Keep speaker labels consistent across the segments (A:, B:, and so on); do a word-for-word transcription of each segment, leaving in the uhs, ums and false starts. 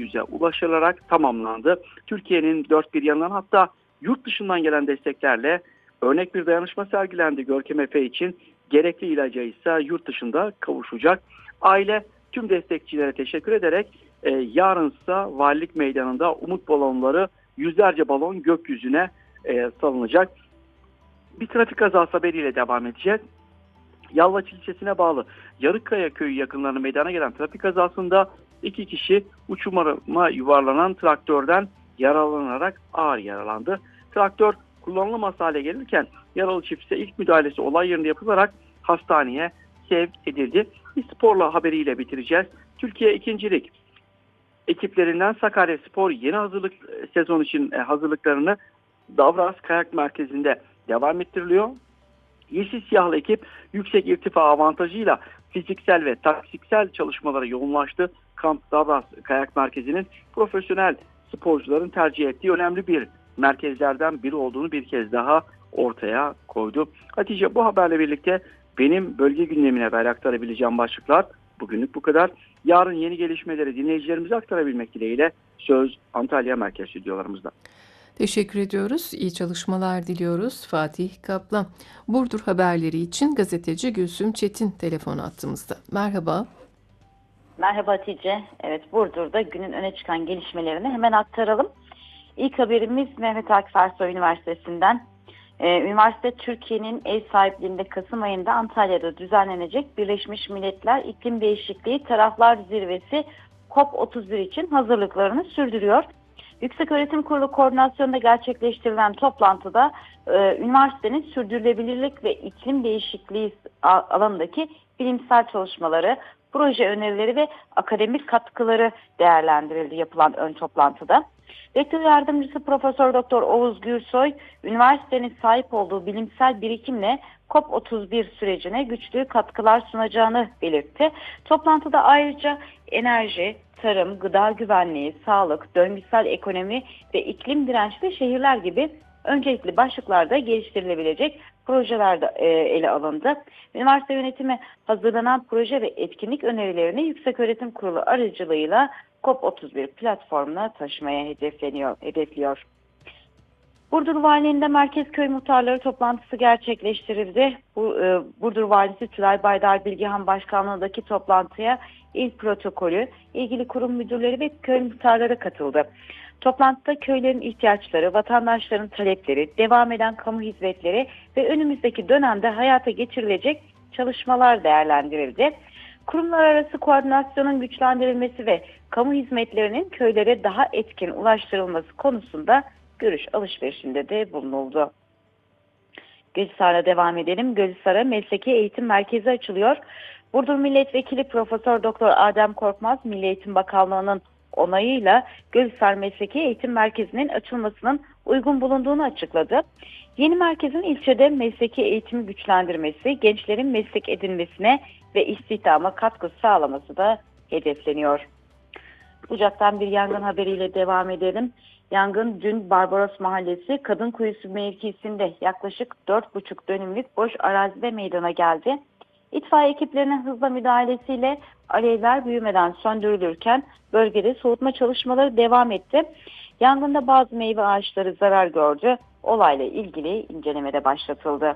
A: yüze ulaşılarak tamamlandı. Türkiye'nin dört bir yanından, hatta yurt dışından gelen desteklerle örnek bir dayanışma sergilendi Görkem Efe için. Gerekli ilaca ise yurt dışında kavuşacak. Aile tüm destekçilere teşekkür ederek e, yarınsa Valilik Meydanı'nda umut balonları, yüzlerce balon gökyüzüne e, salınacak. Bir trafik kazası haberiyle devam edeceğiz. Yalvaç ilçesine bağlı Yarıkkaya köyü yakınlarına meydana gelen trafik kazasında iki kişi uçuruma yuvarlanan traktörden yaralanarak ağır yaralandı. Traktör kullanılamaz hale gelirken yaralı çifte ilk müdahalesi olay yerinde yapılarak hastaneye sevk edildi. Bir sporla haberiyle bitireceğiz. Türkiye ikincilik ekiplerinden Sakaryaspor yeni hazırlık sezon için hazırlıklarını Davraz Kayak Merkezi'nde devam ettiriliyor. Yeşil siyahlı ekip yüksek irtifa avantajıyla fiziksel ve taktiksel çalışmalara yoğunlaştı. Kamp Davraz Kayak Merkezi'nin profesyonel sporcuların tercih ettiği önemli bir merkezlerden biri olduğunu bir kez daha ortaya koydu. Hatice, bu haberle birlikte benim bölge gündemine dair aktarabileceğim başlıklar bugünlük bu kadar. Yarın yeni gelişmeleri dinleyicilerimize aktarabilmek dileğiyle söz Antalya Merkez Stüdyolarımızda.
B: Teşekkür ediyoruz. İyi çalışmalar diliyoruz. Fatih Kaplan. Burdur haberleri için gazeteci Gülsüm Çetin telefon attığımızda. Merhaba.
C: Merhaba Hatice. Evet, Burdur'da günün öne çıkan gelişmelerini hemen aktaralım. İlk haberimiz Mehmet Akif Ersoy Üniversitesi'nden. Ee, üniversite Türkiye'nin ev sahipliğinde Kasım ayında Antalya'da düzenlenecek Birleşmiş Milletler İklim Değişikliği Taraflar Zirvesi COP otuz bir için hazırlıklarını sürdürüyor. Yükseköğretim Kurulu koordinasyonunda gerçekleştirilen toplantıda e, üniversitenin sürdürülebilirlik ve iklim değişikliği alanındaki bilimsel çalışmaları, proje önerileri ve akademik katkıları değerlendirildi yapılan ön toplantıda. Rektör Yardımcısı Profesör Doktor Oğuz Gürsoy, üniversitenin sahip olduğu bilimsel birikimle COP otuz bir sürecine güçlü katkılar sunacağını belirtti. Toplantıda ayrıca enerji, tarım, gıda güvenliği, sağlık, döngüsel ekonomi ve iklim dirençli şehirler gibi öncelikli başlıklarda geliştirilebilecek projeler de e, ele alındı. Üniversite yönetimi hazırlanan proje ve etkinlik önerilerini Yükseköğretim Kurulu aracılığıyla COP otuz bir platformuna taşımaya hedefleniyor, hedefliyor. Burdur Valiliğinde Merkez Köy Muhtarları toplantısı gerçekleştirildi. Bu, e, Burdur Valisi Tülay Baydar Bilgihan Başkanlığı'ndaki toplantıya il protokolü, ilgili kurum müdürleri ve köy muhtarları katıldı. Toplantıda köylerin ihtiyaçları, vatandaşların talepleri, devam eden kamu hizmetleri ve önümüzdeki dönemde hayata geçirilecek çalışmalar değerlendirildi. Kurumlar arası koordinasyonun güçlendirilmesi ve kamu hizmetlerinin köylere daha etkin ulaştırılması konusunda görüş alışverişinde de bulunuldu. Gölhisar'la devam edelim. Gölhisar'a Mesleki Eğitim Merkezi açılıyor. Burdur Milletvekili Profesör Doktor Adem Korkmaz, Milli Eğitim Bakanlığı'nın onayıyla Gölhisar Mesleki Eğitim Merkezi'nin açılmasının uygun bulunduğunu açıkladı. Yeni merkezin ilçede mesleki eğitimi güçlendirmesi, gençlerin meslek edinmesine ve istihdama katkı sağlaması da hedefleniyor. Bucak'tan bir yangın haberiyle devam edelim. Yangın dün Barbaros Mahallesi Kadınkuyusu mevkisinde yaklaşık dört buçuk dönümlük boş arazide meydana geldi. İtfaiye ekiplerinin hızla müdahalesiyle alevler büyümeden söndürülürken bölgede soğutma çalışmaları devam etti. Yangında bazı meyve ağaçları zarar gördü. Olayla ilgili incelemede başlatıldı.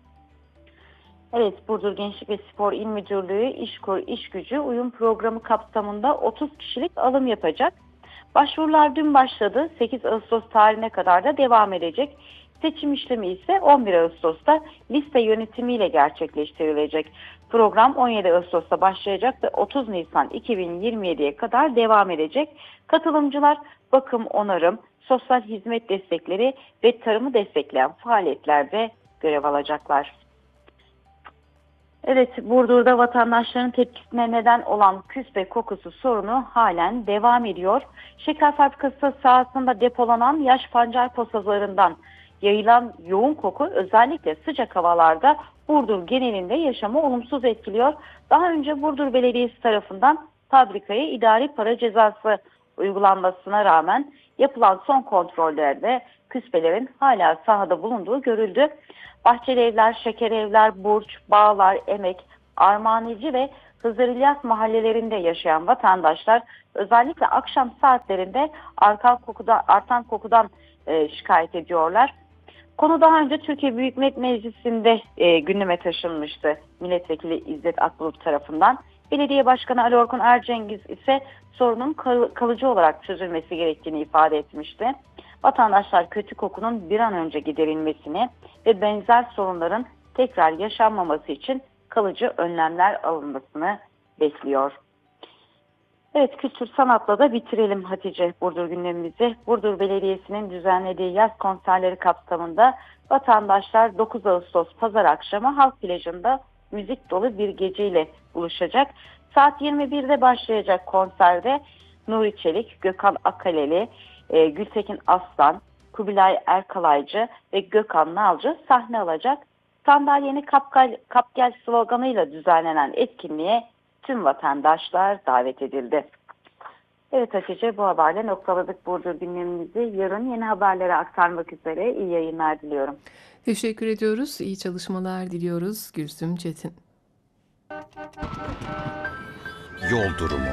C: Evet, Burdur Gençlik ve Spor İl Müdürlüğü İşkur İş Gücü uyum programı kapsamında otuz kişilik alım yapacak. Başvurular dün başladı. sekiz Ağustos tarihine kadar da devam edecek. Seçim işlemi ise on bir Ağustos'ta liste yönetimiyle gerçekleştirilecek. Program on yedi Ağustos'ta başlayacak ve otuz Nisan iki bin yirmi yediye kadar devam edecek. Katılımcılar bakım, onarım, sosyal hizmet destekleri ve tarımı destekleyen faaliyetlerde görev alacaklar. Evet, Burdur'da vatandaşların tepkisine neden olan küspe kokusu sorunu halen devam ediyor. Şeker fabrikası sahasında depolanan yaş pancar posalarından yayılan yoğun koku özellikle sıcak havalarda Burdur genelinde yaşamı olumsuz etkiliyor. Daha önce Burdur Belediyesi tarafından fabrikaya idari para cezası uygulanmasına rağmen yapılan son kontrollerde küspelerin hala sahada bulunduğu görüldü. Bahçeli evler, şeker evler, burç, bağlar, emek, Armağanici ve Hızır İlyas mahallelerinde yaşayan vatandaşlar özellikle akşam saatlerinde artan kokudan, artan kokudan e, şikayet ediyorlar. Konu daha önce Türkiye Büyük Millet Meclisi'nde e, gündeme taşınmıştı Milletvekili İzzet Akbulut tarafından. Belediye Başkanı Ali Orkun Ercengiz ise sorunun kal- kalıcı olarak çözülmesi gerektiğini ifade etmişti. Vatandaşlar kötü kokunun bir an önce giderilmesini ve benzer sorunların tekrar yaşanmaması için kalıcı önlemler alınmasını bekliyor. Evet, kültür sanatla da bitirelim Hatice Burdur gündemimizi. Burdur Belediyesi'nin düzenlediği yaz konserleri kapsamında vatandaşlar dokuz Ağustos Pazar akşamı Halk Plajı'nda müzik dolu bir geceyle buluşacak. Saat yirmi birde başlayacak konserde Nuri Çelik, Gökhan Akaleli, e, Gültekin Aslan, Kubilay Erkalaycı ve Gökhan Nalcı sahne alacak. Sandalyeni kapgel, kapgel sloganıyla düzenlenen etkinliğe tüm vatandaşlar davet edildi. Evet Hatice, bu haberle noktaladık Burdur gündemimizi. Yarın yeni haberlere aktarmak üzere iyi yayınlar diliyorum.
B: Teşekkür ediyoruz. İyi çalışmalar diliyoruz. Gülsüm Çetin.
D: Yol durumu.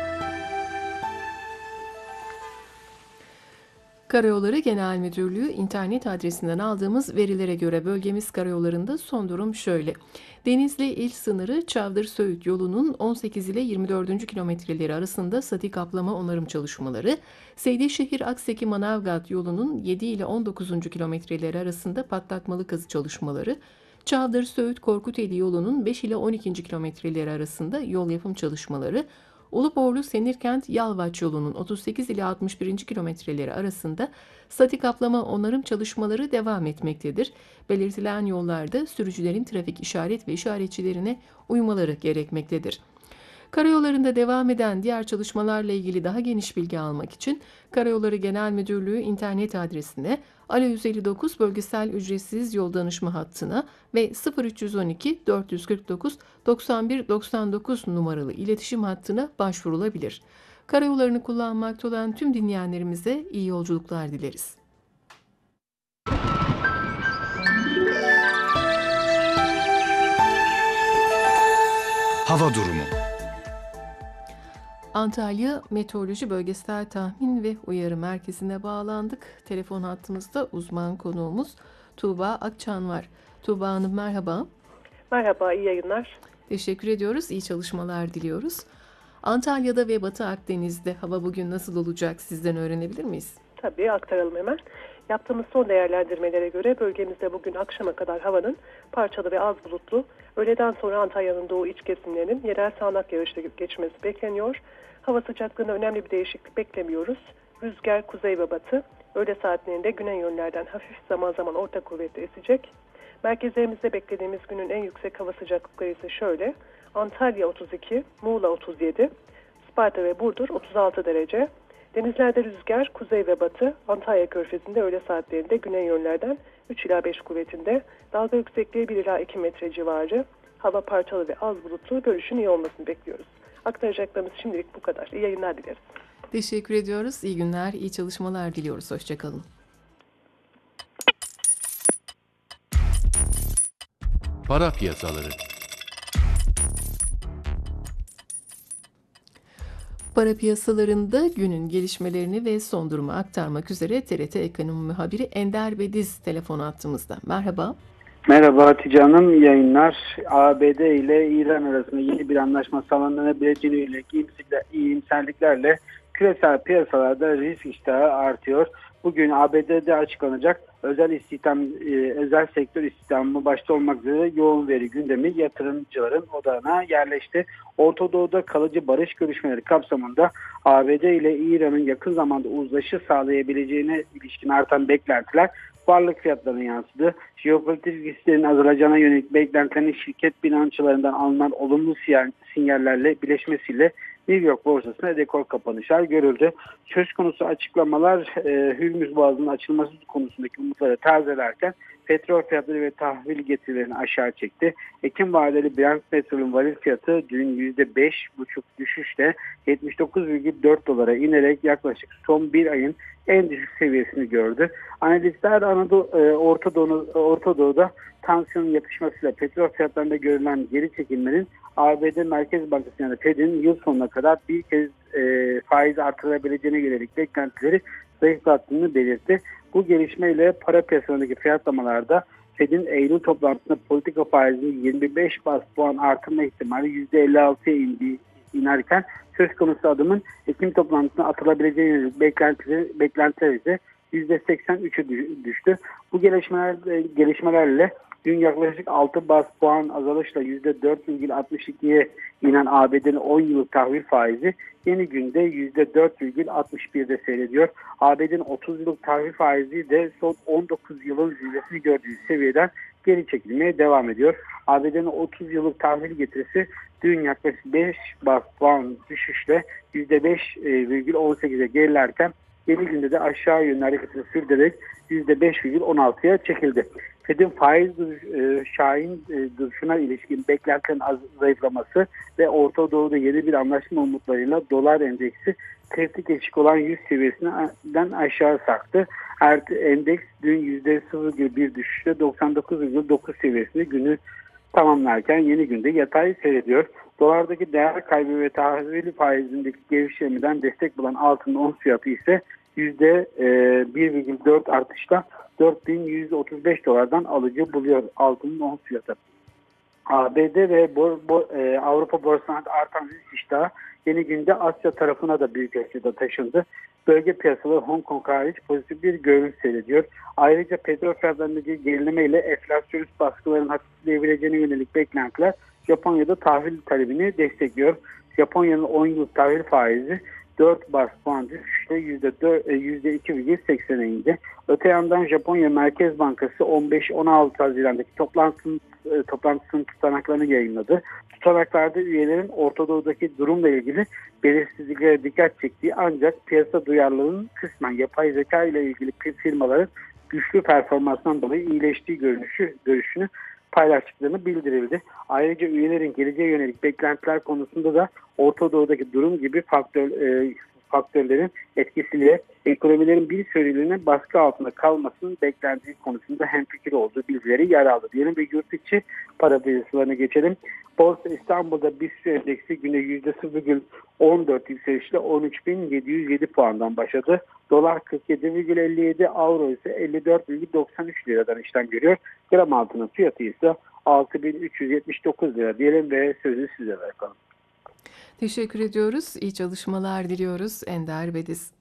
B: Karayolları Genel Müdürlüğü internet adresinden aldığımız verilere göre bölgemiz karayollarında son durum şöyle. Denizli il sınırı Çavdır-Söğüt yolunun on sekiz ile yirmi dördüncü kilometreleri arasında sati kaplama onarım çalışmaları, Seydişehir-Akseki-Manavgat yolunun yedi ile on dokuzuncu kilometreleri arasında patlatmalı kazı çalışmaları, Çavdır-Söğüt-Korkuteli yolunun beş ile on ikinci kilometreleri arasında yol yapım çalışmaları, Uluborlu-Senirkent-Yalvaç yolunun otuz sekiz ile altmış birinci kilometreleri arasında sati kaplama onarım çalışmaları devam etmektedir. Belirtilen yollarda sürücülerin trafik işaret ve işaretçilerine uymaları gerekmektedir. Karayollarında devam eden diğer çalışmalarla ilgili daha geniş bilgi almak için Karayolları Genel Müdürlüğü internet adresine, Alo yüz elli dokuz bölgesel ücretsiz yol danışma hattına ve sıfır üç yüz on iki dört yüz kırk dokuz doksan bir doksan dokuz numaralı iletişim hattına başvurulabilir. Karayollarını kullanmakta olan tüm dinleyenlerimize iyi yolculuklar dileriz.
D: Hava durumu.
B: Antalya Meteoroloji Bölgesel Tahmin ve Uyarı Merkezi'ne bağlandık. Telefon hattımızda uzman konuğumuz Tuğba Akçan var. Tuğba Hanım merhaba.
E: Merhaba, iyi yayınlar.
B: Teşekkür ediyoruz, iyi çalışmalar diliyoruz. Antalya'da ve Batı Akdeniz'de hava bugün nasıl olacak sizden öğrenebilir miyiz?
E: Tabii, aktaralım hemen. Yaptığımız son değerlendirmelere göre bölgemizde bugün akşama kadar havanın parçalı ve az bulutlu, öğleden sonra Antalya'nın doğu iç kesimlerinin yerel sağanak yağışla geçmesi bekleniyor. Hava sıcaklığında önemli bir değişiklik beklemiyoruz. Rüzgar kuzey ve batı, öğle saatlerinde güney yönlerden hafif zaman zaman orta kuvvetle esecek. Merkezlerimizde beklediğimiz günün en yüksek hava sıcaklıkları ise şöyle: Antalya otuz iki, Muğla otuz yedi, Isparta ve Burdur otuz altı derece. Denizlerde rüzgar kuzey ve batı, Antalya Körfezi'nde öğle saatlerinde güney yönlerden üç ila beş kuvvetinde, dalga yüksekliği bir ila iki metre civarı, hava parçalı ve az bulutlu, görüşün iyi olmasını bekliyoruz. Aktaracaklarımız şimdilik bu kadar. İyi yayınlar dileriz.
B: Teşekkür ediyoruz. İyi günler, iyi çalışmalar diliyoruz. Hoşçakalın.
F: Para piyasaları.
B: Para piyasalarında günün gelişmelerini ve son durumu aktarmak üzere T R T Ekonomi Muhabiri Ender Bediz telefon attığımızda. Merhaba.
G: Merhaba Hatice Hanım, iyi yayınlar. A B D ile İran arasında yeni bir anlaşma sağlanabileceğine yönelik iyimserliklerle küresel piyasalarda risk iştahı artıyor. Bugün A B D'de açıklanacak özel istihdam, e, özel sektör istihdamı başta olmak üzere yoğun veri gündemi yatırımcıların odağına yerleşti. Orta Doğu'da kalıcı barış görüşmeleri kapsamında A B D ile İran'ın yakın zamanda uzlaşı sağlayabileceğine ilişkin artan beklentiler varlık fiyatlarına yansıdı. Jeopolitik risklerin azalacağına yönelik beklentilerin şirket bilançolarından alınan olumlu sinyallerle birleşmesiyle New York borsasında rekor kapanışlar görüldü. Söz konusu açıklamalar e, Hürmüz Boğazı'nın açılması konusundaki umutları tazelerken petrol fiyatları ve tahvil getirilerini aşağı çekti. Ekim vadeli Brent petrolün varil fiyatı dün yüzde beş buçuk düşüşle yetmiş dokuz virgül dört dolara inerek yaklaşık son bir ayın en düşük seviyesini gördü. Analistler Anadolu, e, Orta, Doğu, Orta Doğu'da tansiyonun yatışmasıyla petrol fiyatlarında görülen geri çekilmenin A B D Merkez Bankası yani Fed'in yıl sonuna kadar bir kez e, faiz artırabileceğine yönelik beklentileri zayıflattığını belirtti. Bu gelişmeyle para piyasalarındaki fiyatlamalarda Fed'in Eylül toplantısında politika faizini yirmi beş bas puan artırma ihtimali yüzde elli altıya indi, inerken söz konusu adımın Ekim toplantısına atılabileceğine yönelik beklentiler, beklentiler ise yüzde seksen üçe düştü. Bu gelişmeler, gelişmelerle dün yaklaşık altı bas puan azalışla yüzde dört virgül altmış ikiye inen A B D'nin on yıllık tahvil faizi yeni günde yüzde dört virgül altmış birde seyrediyor. A B D'nin otuz yıllık tahvil faizi de son on dokuz yılın zirvesini gördüğü seviyeden geri çekilmeye devam ediyor. A B D'nin otuz yıllık tahvil getirisi dün yaklaşık beş bas puan düşüşle yüzde beş virgül on sekize gerilerken yeni günde de aşağı yönlü hareketini sürdürerek yüzde beş virgül on altıya çekildi. Fed'in faiz duruş, e, şahin e, duruşuna ilişkin beklentilerin az zayıflaması ve Orta Doğu'da yeni bir anlaşma umutlarıyla dolar endeksi kritik eşik olan yüz seviyesinden aşağı sarktı. Endeks dün yüzde sıfır virgül bir düşüşle doksan dokuz virgül dokuz seviyesinde günü tamamlarken yeni günde yatay seyrediyor. Dolardaki değer kaybı ve tahvil faizindeki gevşemeden destek bulan altının ons fiyatı ise yüzde bir virgül dört artışla dört bin yüz otuz beş dolardan alıcı buluyor altının ons fiyatı. A B D ve bo, bo, e, Avrupa borsalarında artan risk iştahı yeni günde Asya tarafına da büyük ölçüde taşındı. Bölge piyasaları Hong Kong hariç pozitif bir görünüm seyrediyor. Ayrıca petrol fiyatlarındaki gerilemeyle enflasyonist baskıların hafifleyebileceğine yönelik beklentiler Japonya'da tahvil talebini destekliyor. Japonya'nın on yıllık tahvil faizi dört bas puan düşüşle yüzde iki virgül seksene indi. Öte yandan Japonya Merkez Bankası on beş on altı Haziran'daki toplantısının, toplantısının tutanaklarını yayınladı. Tutanaklarda üyelerin Orta Doğu'daki durumla ilgili belirsizliklere dikkat çektiği ancak piyasa duyarlılığının kısmen yapay zeka ile ilgili firmaların güçlü performansından dolayı iyileştiği görünüşü, görüşünü paylaştıklarını bildirildi. Ayrıca üyelerin geleceğe yönelik beklentiler konusunda da Orta Doğu'daki durum gibi faktör, e, faktörlerin etkisiyle ekonomilerin bir süreliğine baskı altında kalmasının beklendiği konusunda hemfikir olduğu bilgileri yer aldı. Diyelim ve yurt içi para piyasalarına geçelim. Borsa İstanbul'da BIST endeksi güne yüzde sıfır virgül on dört yükselişle on üç bin yedi yüz yedi puandan başladı. Dolar kırk yedi virgül elli yedi, avro ise elli dört virgül doksan üç liradan işlem görüyor. Gram altının fiyatı ise altı bin üç yüz yetmiş dokuz lira diyelim ve sözü size bırakalım.
B: Teşekkür ediyoruz. İyi çalışmalar diliyoruz Ender Bediz.